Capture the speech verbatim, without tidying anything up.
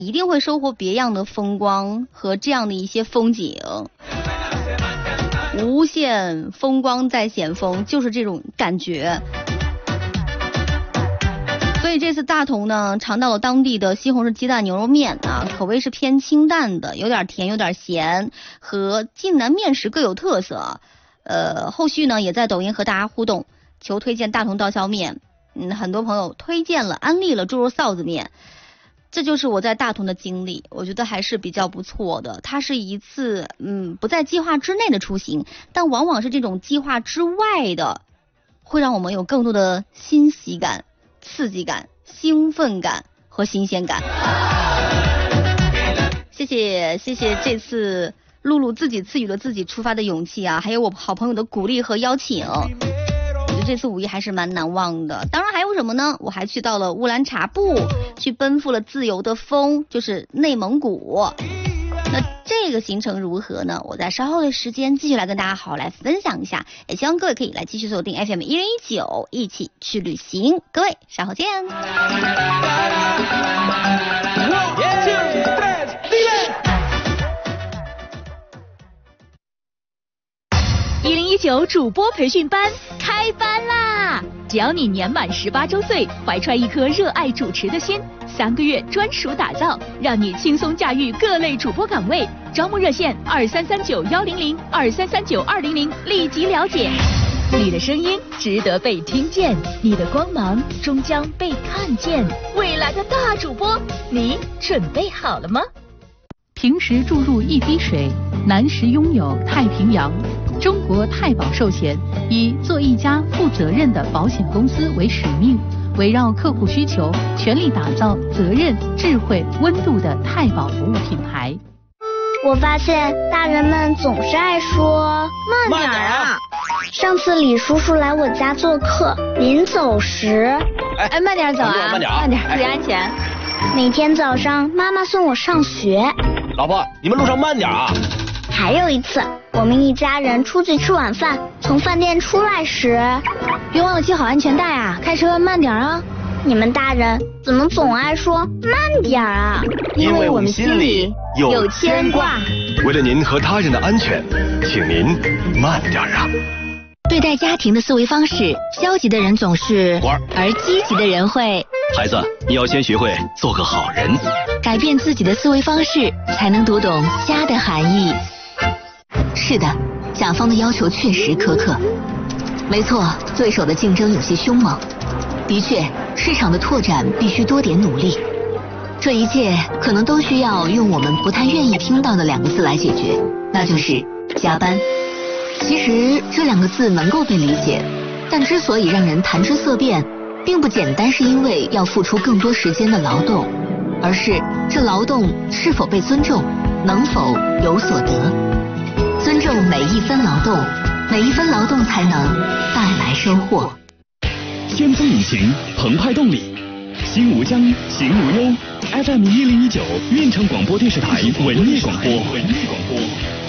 一定会收获别样的风光和这样的一些风景。无限风光在险峰，就是这种感觉。所以这次大同呢，尝到了当地的西红柿鸡蛋牛肉面啊，口味是偏清淡的，有点甜有点咸，和晋南面食各有特色。呃，后续呢也在抖音和大家互动，求推荐大同刀削面。嗯，很多朋友推荐了安利了猪肉臊子面。这就是我在大同的经历，我觉得还是比较不错的。它是一次嗯不在计划之内的出行，但往往是这种计划之外的，会让我们有更多的欣喜感、刺激感、兴奋感和新鲜感。谢谢谢谢这次露露自己赐予了自己出发的勇气啊，还有我好朋友的鼓励和邀请。我觉得这次五一还是蛮难忘的。当然还有什么呢？我还去到了乌兰察布，去奔赴了自由的风，就是内蒙古。那这个行程如何呢？我在稍后的时间继续来跟大家好好来分享一下，也希望各位可以来继续锁定 F M 一零一九，一起去旅行。各位稍后见。 一零一九主播培训班开班啦！只要你年满十八周岁，怀揣一颗热爱主持的心，三个月专属打造，让你轻松驾驭各类主播岗位。招募热线二三三九幺零零二三三九二零零，立即了解。你的声音值得被听见，你的光芒终将被看见。未来的大主播，你准备好了吗？ 平时注入一滴水，难时拥有太平洋。中国太保寿险以做一家负责任的保险公司为使命，围绕客户需求，全力打造责任、智慧、温度的太保服务品牌。 我发现大人们总是爱说慢点啊。上次李叔叔来我家做客，临走时， 哎哎，慢点走啊， 慢点， 慢点，注意安全。 每天早上妈妈送我上学。 老婆，你们路上慢点啊。 还有一次，我们一家人出去吃晚饭，从饭店出来时， 别忘了系好安全带啊，开车慢点啊。 你们大人怎么总爱说慢点啊？ 因为我们心里有牵挂。 为了您和他人的安全，请您慢点啊。 对待家庭的思维方式，消极的人总是官儿， 而积极的人会。 孩子，你要先学会做个好人。 改变自己的思维方式，才能读懂家的含义。是的，甲方的要求确实苛刻。没错，对手的竞争有些凶猛。的确，市场的拓展必须多点努力。这一切可能都需要用我们不太愿意听到的两个字来解决，那就是加班。其实这两个字能够被理解，但之所以让人谈之色变，并不简单是因为要付出更多时间的劳动，而是这劳动是否被尊重，能否有所得。尊重每一分劳动，每一分劳动才能带来收获。 先锋引擎，澎湃动力，心无疆，行无忧。F M 一零一九，运城广播电视台文艺广播。文艺广播。